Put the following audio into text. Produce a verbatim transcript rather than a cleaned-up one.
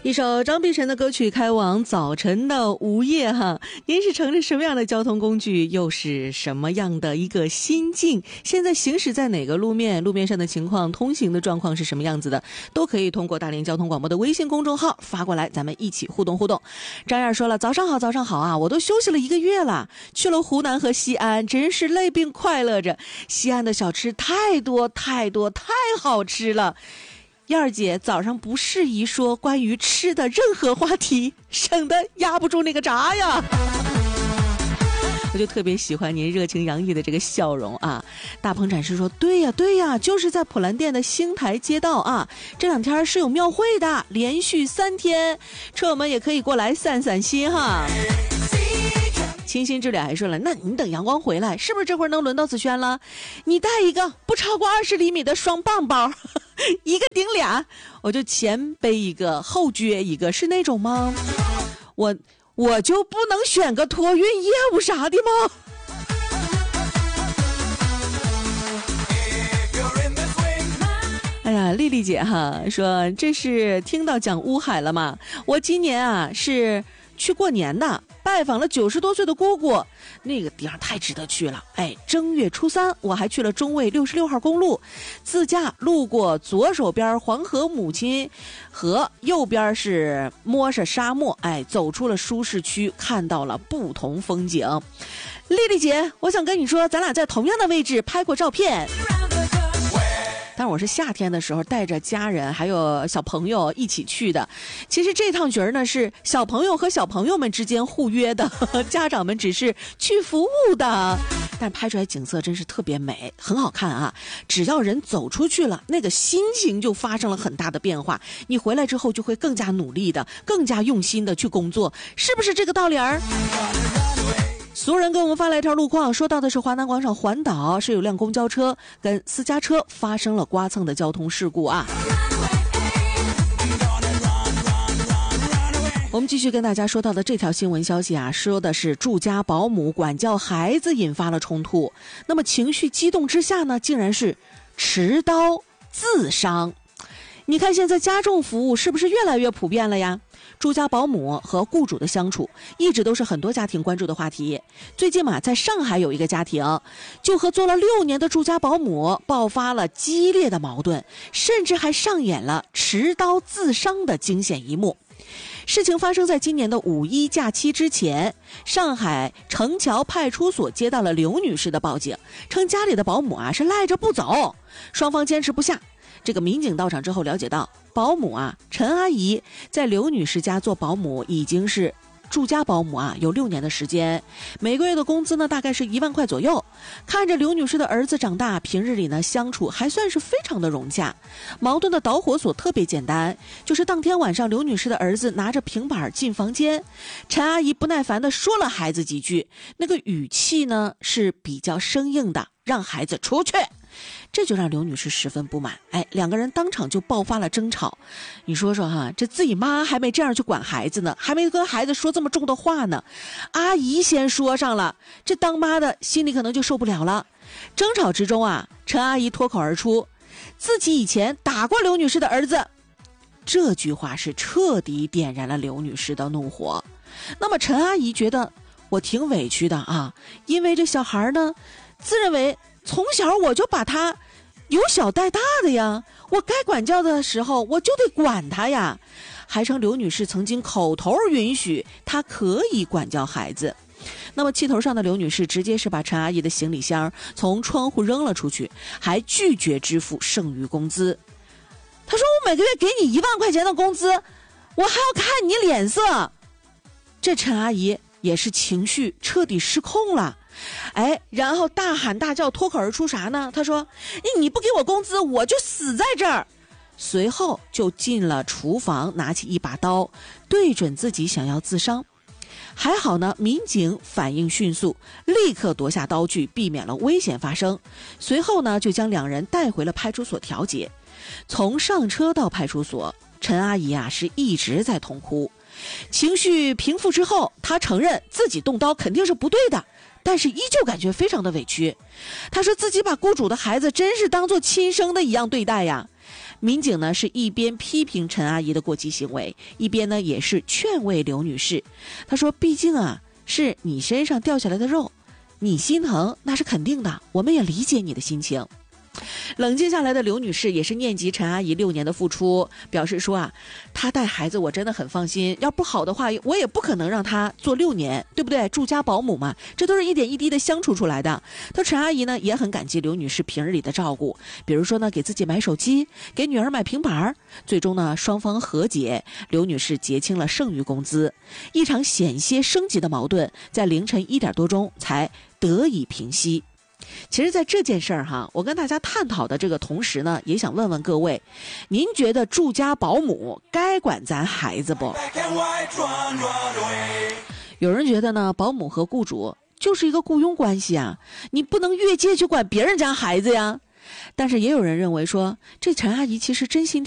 一首张碧晨的歌曲开往早晨的午夜哈，您是乘着什么样的交通工具，又是什么样的一个心境？现在行驶在哪个路面？路面上的情况，通行的状况是什么样子的？都可以通过大连交通广播的微信公众号发过来，咱们一起互动互动。张燕说了，早上好，早上好啊！我都休息了一个月了，去了湖南和西安，真是累并快乐着。西安的小吃太多太多，太好吃了。燕儿姐早上不适宜说关于吃的任何话题，省得压不住那个闸呀。我就特别喜欢您热情洋溢的这个笑容啊！大鹏展示说，对呀对呀，就是在普兰店的星台街道啊，这两天是有庙会的，连续三天，车友们也可以过来散散心哈。清新之了还说了，那你等阳光回来，是不是这会儿能轮到子轩了？你带一个不超过二十厘米的双棒包，一个顶俩，我就前背一个后撅一个，是那种吗？我我就不能选个托运业务啥的吗？哎呀，丽丽姐哈说，这是听到讲乌海了吗？我今年啊是去过年的，拜访了九十多岁的姑姑，那个地方太值得去了。哎，正月初三我还去了中卫六十六号公路，自驾路过左手边黄河母亲河，右边是摸着沙漠，哎，走出了舒适区，看到了不同风景。丽丽姐，我想跟你说，咱俩在同样的位置拍过照片。但是我是夏天的时候带着家人还有小朋友一起去的，其实这趟局呢是小朋友和小朋友们之间互约的，家长们只是去服务的，但拍出来景色真是特别美，很好看啊！只要人走出去了，那个心情就发生了很大的变化，你回来之后就会更加努力的，更加用心的去工作，是不是这个道理儿？俗人给我们发来一条路况，说到的是华南广场环岛是有辆公交车跟私家车发生了刮蹭的交通事故啊。我们继续跟大家说到的这条新闻消息啊，说的是住家保姆管教孩子引发了冲突，那么情绪激动之下呢，竟然是持刀自伤。你看现在家政服务是不是越来越普遍了呀？住家保姆和雇主的相处一直都是很多家庭关注的话题。最近嘛，在上海有一个家庭就和做了六年的住家保姆爆发了激烈的矛盾，甚至还上演了持刀自伤的惊险一幕。事情发生在今年的五一假期之前，上海城桥派出所接到了刘女士的报警，称家里的保姆啊是赖着不走，双方坚持不下。这个民警到场之后了解到，保姆啊陈阿姨在刘女士家做保姆已经是住家保姆啊有六年的时间，每个月的工资呢大概是一万块左右。看着刘女士的儿子长大，平日里呢相处还算是非常的融洽。矛盾的导火索特别简单，就是当天晚上刘女士的儿子拿着平板进房间，陈阿姨不耐烦地说了孩子几句，那个语气呢是比较生硬的，让孩子出去。这就让刘女士十分不满，哎，两个人当场就爆发了争吵。你说说哈，这自己妈还没这样去管孩子呢，还没跟孩子说这么重的话呢，阿姨先说上了，这当妈的心里可能就受不了了。争吵之中啊，陈阿姨脱口而出，自己以前打过刘女士的儿子。这句话是彻底点燃了刘女士的怒火。那么陈阿姨觉得我挺委屈的啊，因为这小孩呢，自认为从小我就把他由小带大的呀，我该管教的时候我就得管他呀，还称刘女士曾经口头允许她可以管教孩子。那么气头上的刘女士直接是把陈阿姨的行李箱从窗户扔了出去，还拒绝支付剩余工资。她说我每个月给你一万块钱的工资，我还要看你脸色。这陈阿姨也是情绪彻底失控了，哎，然后大喊大叫，脱口而出啥呢？他说你不给我工资我就死在这儿。随后就进了厨房，拿起一把刀对准自己想要自伤。还好呢，民警反应迅速，立刻夺下刀具，避免了危险发生。随后呢，就将两人带回了派出所调解。从上车到派出所，陈阿姨啊是一直在痛哭。情绪平复之后，她承认自己动刀肯定是不对的，但是依旧感觉非常的委屈。她说自己把雇主的孩子真是当作亲生的一样对待呀。 民警呢是一边批评陈阿姨的过激行为，一边呢也是劝慰刘女士。他说毕竟啊是你身上掉下来的肉，你心疼那是肯定的，我们也理解你的心情。冷静下来的刘女士也是念及陈阿姨六年的付出，表示说啊，她带孩子我真的很放心，要不好的话我也不可能让她做六年，对不对？住家保姆嘛，这都是一点一滴的相处出来的。她陈阿姨呢也很感激刘女士平日里的照顾，比如说呢给自己买手机，给女儿买平板。最终呢双方和解，刘女士结清了剩余工资，一场险些升级的矛盾在凌晨一点多钟才得以平息。其实在这件事儿哈，我跟大家探讨的这个同时呢，也想问问各位，您觉得住家保姆该管咱孩子不？有人觉得呢，保姆和雇主就是一个雇佣关系啊，你不能越界去管别人家孩子呀。但是也有人认为说，这陈阿姨其实真心